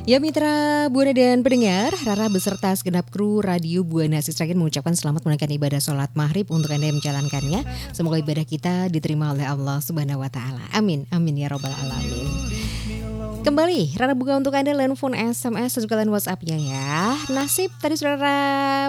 Ya mitra Buana dan pendengar, Rara beserta segenap kru Radio Buana Sistragen mengucapkan selamat menunaikan ibadah sholat maghrib untuk Anda yang menjalankannya. Semoga ibadah kita diterima oleh Allah Subhanahu Wa Taala. Amin, amin ya robbal alamin. Kembali, Rara buka untuk Anda line phone, SMS, dan juga line WhatsApp-nya ya. Nasib tadi sudah Rara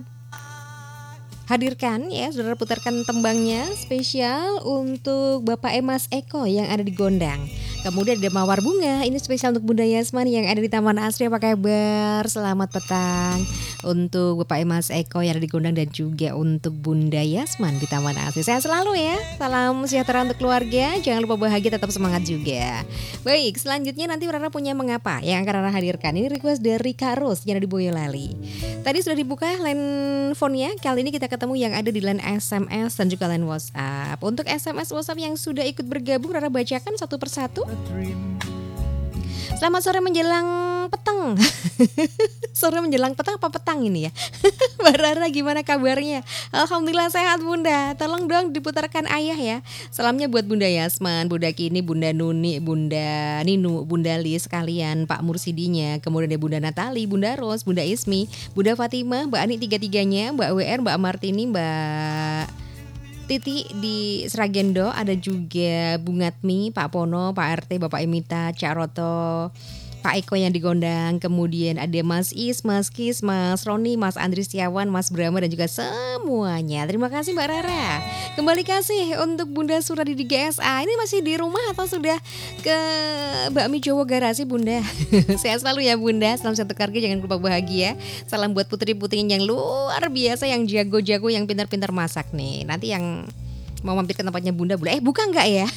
hadirkan ya, saudara putarkan tembangnya spesial untuk Bapak Emas Eko yang ada di Gondang. Kemudian ada Mawar Bunga, ini spesial untuk Bunda Yasman yang ada di Taman Asri. Apa kabar? Selamat petang untuk Bapak Emas Eko yang ada di Gondang dan juga untuk Bunda Yasman di Taman Asri. Sehat selalu ya, salam sejahtera untuk keluarga. Jangan lupa bahagia, tetap semangat juga. Baik, selanjutnya nanti Rara punya mengapa yang akan Rara hadirkan. Ini request dari Kak Ros yang ada di Boyolali. Tadi sudah dibuka line phone-nya, kali ini kita ketemu yang ada di line SMS dan juga line WhatsApp. Untuk SMS WhatsApp yang sudah ikut bergabung, Rara bacakan satu persatu. Selamat sore menjelang petang. Sore menjelang petang apa petang ini ya? Mbak Rara gimana kabarnya? Alhamdulillah sehat Bunda. Tolong dong diputarkan ayah ya. Salamnya buat Bunda Yasman, Bunda Kini, Bunda Nuni, Bunda Ninu, Bunda Lis sekalian, Pak Mursidinya. Kemudian ada Bunda Natali, Bunda Ros, Bunda Ismi, Bunda Fatimah, Mbak Ani tiga-tiganya, Mbak WR, Mbak Martini, Mbak Titi di Sragendo, ada juga Bungatmi, Pak Pono, Pak RT, Bapak Emita, Cak Roto, Pak Eko yang digondang, kemudian ada Mas Is, Mas Kis, Mas Roni, Mas Andri Setiawan, Mas Brahma dan juga semuanya. Terima kasih Mbak Rara. Kembali kasih untuk Bunda Suradi di GSA. Ini masih di rumah atau sudah ke Bakmi Jowo Garasi Bunda? Sehat selalu ya Bunda. Salam satu keluarga, jangan lupa bahagia. Salam buat putri-putrinya yang luar biasa, yang jago-jago, yang pintar-pintar masak nih. Nanti yang mau mampir ke tempatnya Bunda boleh. Buka nggak ya?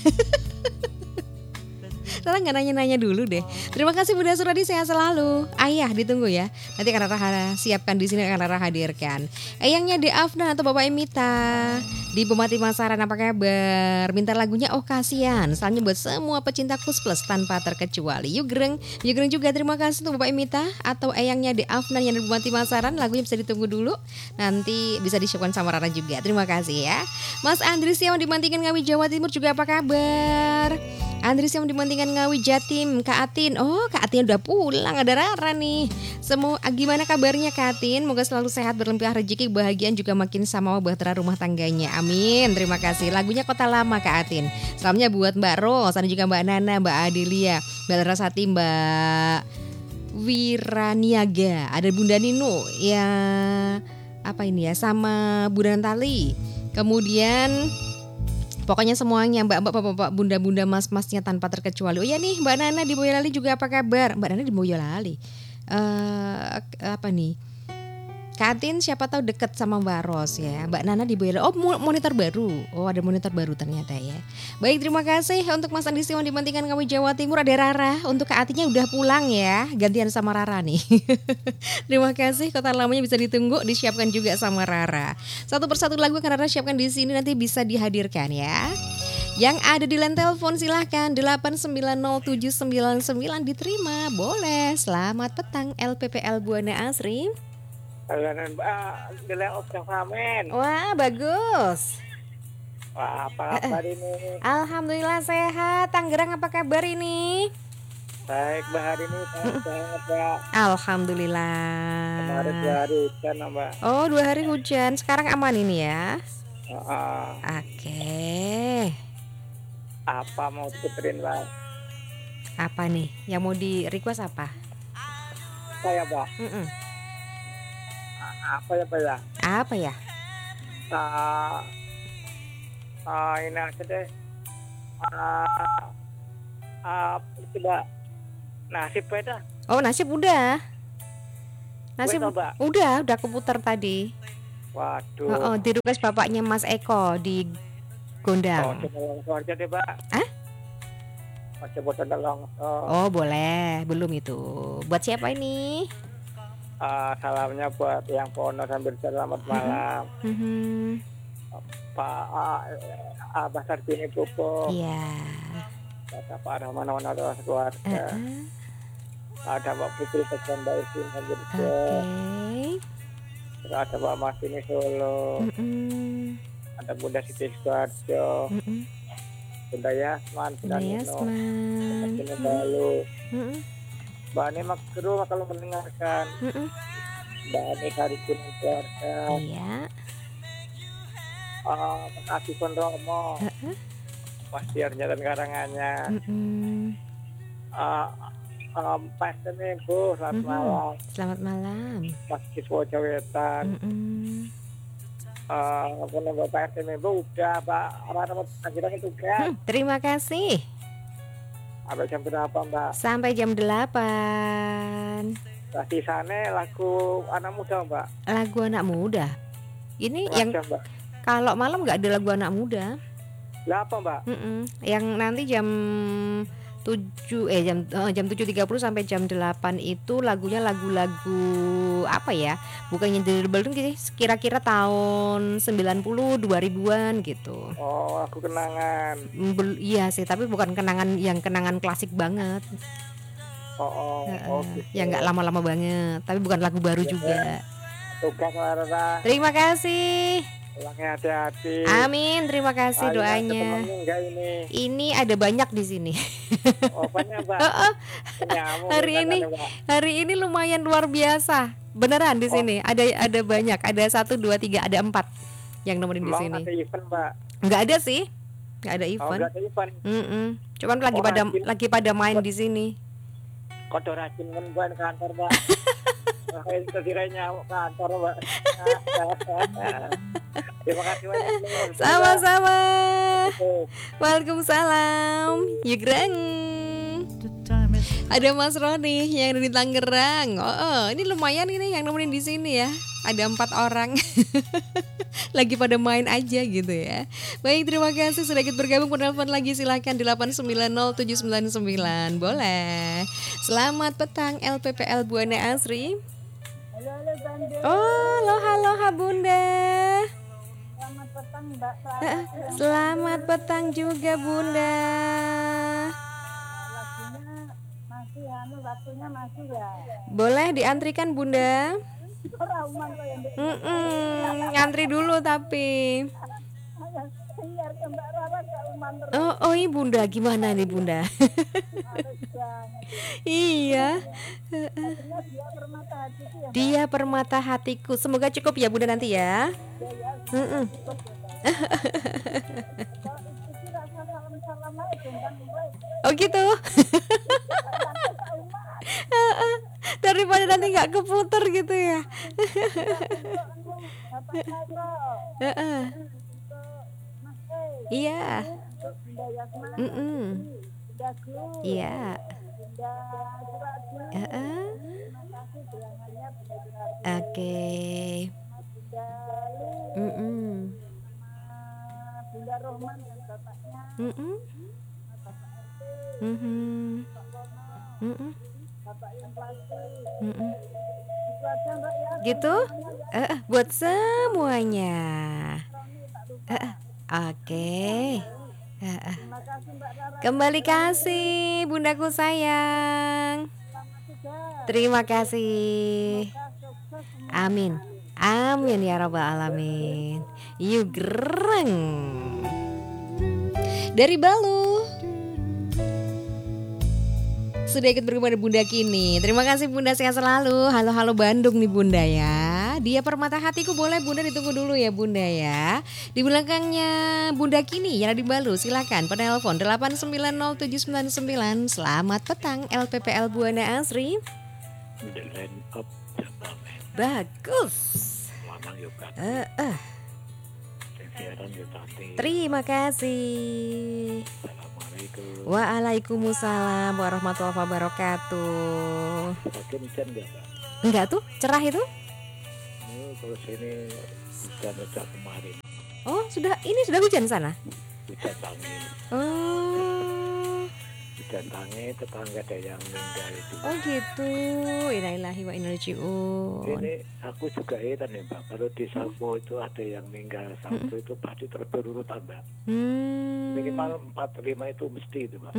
Rara nggak nanya-nanya dulu deh. Terima kasih Bunda Suradi, sehat selalu. Ayah ditunggu ya. Nanti akan Rara siapkan di sini, akan Rara hadirkan. Eyangnya De Afna atau Bapak Emita di Pemati Masaran, apa kabar? Minta lagunya Oh Kasihan. Salamnya buat semua pecinta Kus Plus tanpa terkecuali. Yugreng juga terima kasih untuk Bapak Emita atau eyangnya De Afna yang di Pemati Masaran. Lagunya bisa ditunggu dulu. Nanti bisa disiapkan sama Rara juga. Terima kasih ya. Mas Andri Siawan di Mantingan Ngawi Jawa Timur juga apa kabar? Andris yang dimantingkan Ngawi Jatim, Kak Atin. Oh, Kak Atin udah pulang, ada Rara nih. Semua gimana kabarnya Kak Atin? Moga selalu sehat, berlimpah rezeki, kebahagiaan juga makin sama bahtera rumah tangganya. Amin. Terima kasih. Lagunya Kota Lama Kak Atin. Salamnya buat Mbak Ros, ada juga Mbak Nana, Mbak Adelia, Mbak Larasati, Mbak Wiraniaga, ada Bunda Nino ya, apa ini ya, sama Bunda Natali. Kemudian pokoknya semuanya Mbak-mbak, bapak-bapak, bunda-bunda, mas-masnya tanpa terkecuali. Oh ya nih Mbak Nana di Boyolali juga apa kabar? Mbak Nana di Boyolali. Apa nih? Kak Atin siapa tahu deket sama Mbak Ros ya. Mbak Nana di Boyolali. Oh monitor baru. Oh ada monitor baru ternyata ya. Baik, terima kasih untuk Mas Andi Siwan di Mantingan Ngawi Jawa Timur. Ada Rara. Untuk Kak Atinnya udah pulang ya. Gantian sama Rara nih. Terima kasih. Kota Lamanya bisa ditunggu, disiapkan juga sama Rara. Satu persatu lagu akan Rara siapkan di sini, nanti bisa dihadirkan ya. Yang ada di line telepon silahkan 8907999 diterima. Boleh. Selamat petang LPPL Buana Asri. Wah bagus. Wah, apa kabar ini? Alhamdulillah sehat. Tangerang apa kabar ini? Baik, hari ini sehat Mbak. Alhamdulillah. Kemarin 2 hari hujan Mbak. Oh 2 hari hujan. Sekarang aman ini ya. Oke. Apa mau puterin Mbak? Apa nih? Yang mau di request apa? Saya Mbak. Apa ya Mbak ya? Apa ya? Ini aja deh. Coba nasib beda. Oh nasib udah. Nasib udah keputar tadi. Waduh. Di request bapaknya Mas Eko di Gondang. Oh, aja deh Mbak. Coba tolong. Oh boleh, belum itu. Buat siapa ini? Salamnya buat yang Pono sambil selamat malam. Pak Abah Sarbini Pupuk. Iya. Ada Pak Rahman ada keluarga. Ada Mbak Putri Pecanda Isin Hajirjo. Terus ada Mbak Masini Solo. Ada Bunda Siti Suarjo. Bunda Yasman, Bunda Nino, Bunda Balu. Mbak Ani makro kalau mendengarkan. Mm-mm. Mbak Ani hari kuning keluarga. Iya. Makasih Pon Romo. Mas Diar Jalan Karanganyar. Pak Seminggu, selamat malam. Selamat malam. Mas Kiswo Jawetan. Bapak RT Membo udah Pak apa panggilan itu kan? Terima kasih. Sampai jam berapa Mbak? Sampai jam 8. Tadi sana lagu anak muda Mbak. Lagu anak muda. Ini yang jam, Mbak. Kalau malam nggak ada lagu anak muda. Lah apa Mbak? Yang nanti jam 7.30 sampai jam 8 itu lagunya lagu-lagu apa ya? Bukannya dari Bandung sih, kira-kira tahun 90 2000-an gitu. Oh, lagu kenangan. Iya sih, tapi bukan kenangan yang kenangan klasik banget. Gitu. Ya nggak lama-lama banget, tapi bukan lagu baru juga. Tugas Lara. Terima kasih. Pulangnya hati-hati. Amin, terima kasih doanya. Ini ada banyak di sini. Banyak Mbak. Hari ini lumayan luar biasa. Beneran di sini. Ada banyak. Ada 1, 2, 3, ada 4 yang nemenin di sini. Ada event Mbak? Nggak ada sih. Nggak ada event. Nggak ada event. Cuman lagi pada main di sini. Kodok rajin kan buat kantor Mbak. Itu kiranya kantor Mbak. Terima kasih banyak. Sama-sama. Waalaikumsalam. Yugrang. Ada Mas Roni yang ada di Tangerang. Ini lumayan ini yang nemenin di sini ya. Ada 4 orang. Lagi pada main aja gitu ya. Baik, terima kasih sudah ikut bergabung. Penelpon lagi silakan di 890-799. Boleh. Selamat petang LPPL Buana Asri. Halo Bunda. Selamat petang Mbak. Selamat petang juga Bunda. Waktunya masih ya. Boleh diantrikan Bunda. Ngantri dulu tapi. Iya Bunda, gimana nih Bunda? Iya. Dia permata hatiku. Semoga cukup ya Bunda nanti ya. Oh gitu. Daripada nanti nggak keputar gitu ya. Iya. Iya. Oke. Bunda Rohman dan bapaknya. Bapak yang plastik. Itu aja Mbak ya. Gitu? Buat semuanya. Oke. Kembali kasih Bundaku sayang. Terima kasih. Amin. Amin ya rabbal alamin. Yuk gereng. Dari Balu sudah ikut bergabung dengan Bunda kini. Terima kasih Bunda, sehat selalu. Halo Bandung nih Bunda ya. Dia permata hatiku, boleh Bunda ditunggu dulu ya Bunda ya. Di belakangnya Bunda kini yang ada di Balu, silakan penelpon 890-799. Selamat petang LPPL Buana Asri. Bagus. Terima kasih. Waalaikumsalam warahmatullahi wabarakatuh. Enggak tuh, cerah itu? Kalau sini hujan kemarin. Oh, sudah hujan sana? Hujan angin. Hujan angin, tetangga ada yang meninggal itu. Oh gitu. Innalillahi wa inna ilaihi raji'un. Ini aku juga heran ya Mbak. Kalau di Sampo itu ada yang meninggal satu itu pasti berurutan Mbak. Minimal 4-5 itu mesti itu Mbak.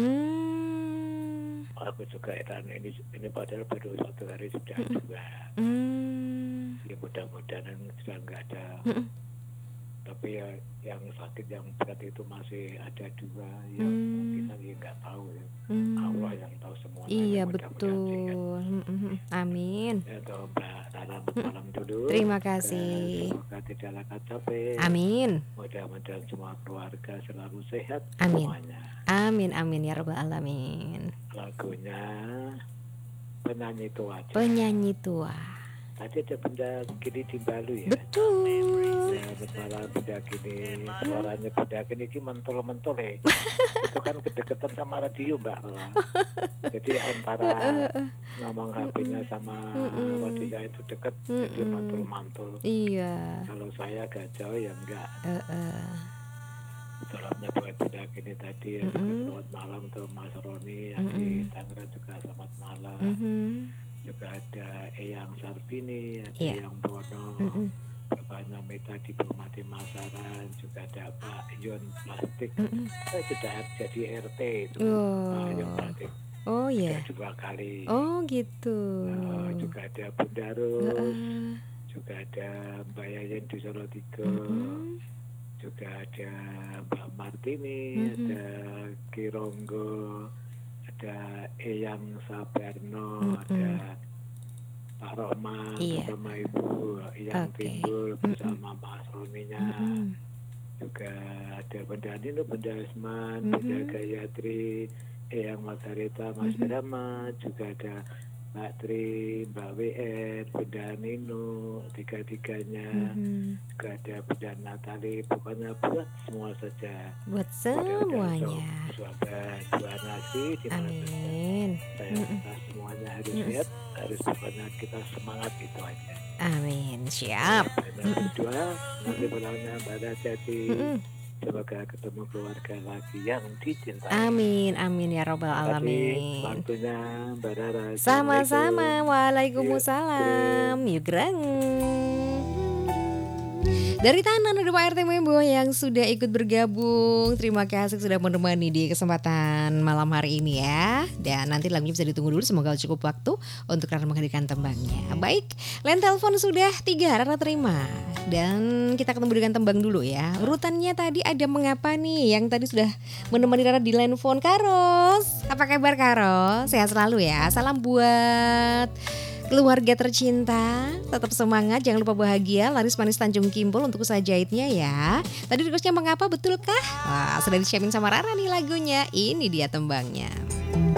Aku juga heran ini padahal baru 1 hari sudah 2. Ya mudah-mudahan sudah nggak ada Tapi ya yang sakit yang berat itu masih ada 2 yang kita nggak tahu ya. Allah yang tahu semuanya. Iya, Mudah-mudahan sehat. betul. Amin. Itu Mbak Nana malam dulu. Terima kasih. Semoga tidak capek. Amin. Mudah-mudahan semua keluarga selalu sehat Amin. semuanya. Amin, amin ya rabbal alamin. Lagunya penyanyi tua aja. Penyanyi tua. Tadi ada benda gini di Balu ya. Betul. Ya, masalah benda gini, suaranya benda gini ini mentul-mentul ya. Itu kan kedekatan sama radio Mbak. Jadi antara ngomong HP-nya sama radio itu deket, jadi mantul-mantul. Iya. Kalau saya agak jauh ya enggak. Salamnya buat benda gini tadi ya, selamat malam tuh Mas Roni yang di Tangerang juga selamat malam. Juga ada Eyang Sarbini, ada Eyang Bono, Bapaknya Meta di Permati Masaran, juga ada Pak Yon Plastik. Saya sudah jadi RT itu, Pak Yon Plastik. Oh iya. 2 kali. Oh gitu. Juga ada Bunda Rus, juga ada Mbak Yayan di Solotigo, juga ada Mbak Martini, ada Kironggo, ada Eyang Sabarno, ada Pak Roma bersama Ibu yang timbul bersama Mas Roninya, juga ada Bunda Nino, Bunda Asman, Bunda Gayatri, Eyang Margarita, Mas Brahma, juga ada Mbak Tri, Mbak WN, Bunda Nino, 3-3-nya, juga ada Bunda Natali, pokoknya buat semua saja. Buat semuanya. Sahabat buah nasi di mana Amin. saya minta semuanya harus sehat, harus pokoknya kita semangat itu aja. Amin. Siap. Banyak berdoa, nanti pulangnya Mbak Jati. Semoga ketemu keluarga lagi yang dicintai. Amin, amin ya robbal alamin. Waktunya Mbak Rara. Sama-sama. Waalaikumsalam. Yugrang. Dari Tanan ada Pak RT Membo yang sudah ikut bergabung. Terima kasih sudah menemani di kesempatan malam hari ini ya. Dan nanti lagunya bisa ditunggu dulu, semoga cukup waktu untuk Rara menghadirkan tembangnya. Baik, line telepon sudah 3 Rara terima. Dan kita ketemu dengan tembang dulu ya. Urutannya tadi ada mengapa nih yang tadi sudah menemani Rara di line phone. Karos, apa kabar Karos? Sehat selalu ya. Salam buat keluarga tercinta, tetap semangat, jangan lupa bahagia. Laris Manis Tanjung Kimpul untuk usaha jahitnya ya. Tadi requestnya mengapa, betulkah? Wah, sudah disiapin sama Rara nih lagunya. Ini dia tembangnya.